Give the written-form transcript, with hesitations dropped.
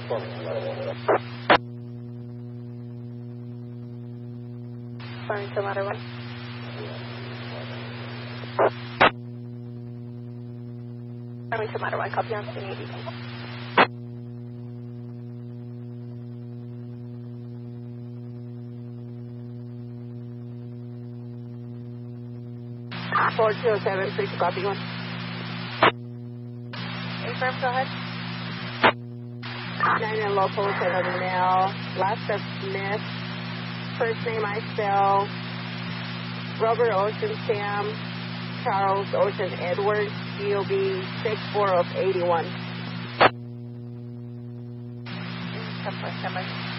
Farmington Ladder 1. Farmington Ladder 1, copy on scene 80. Four 207, 3 to copy 1. Affirm, go ahead. 9 and local, 7 male. Last of Smith. First name I spell. Robert Ocean Sam. Charles Ocean Edwards. GOB 64 of 81. 10.7.